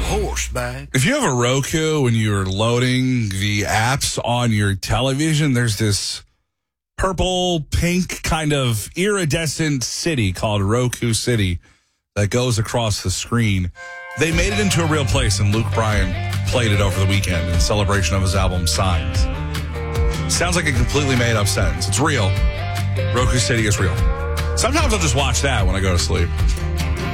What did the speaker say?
horseback. If you have a Roku and you're loading the apps on your television, there's this purple, pink kind of iridescent city called Roku City that goes across the screen. They made it into a real place, and Luke Bryan played it over the weekend in celebration of his album Signs. Sounds like a completely made up sentence. It's real. Roku City is real. Sometimes I'll just watch that when I go to sleep.